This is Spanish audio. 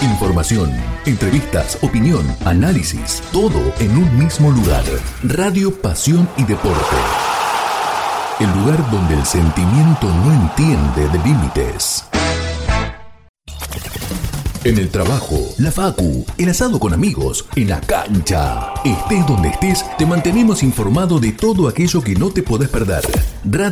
Información, entrevistas, opinión, análisis, todo en un mismo lugar. Radio Pasión y Deporte. El lugar donde el sentimiento no entiende de límites. En el trabajo, la facu, el asado con amigos, en la cancha. Estés donde estés, te mantenemos informado de todo aquello que no te podés perder.